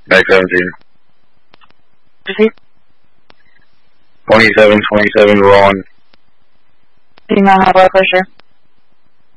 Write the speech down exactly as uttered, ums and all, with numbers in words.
Back seventeen. Proceed. twenty-seven twenty-seven, Ron. Do you not have blood pressure?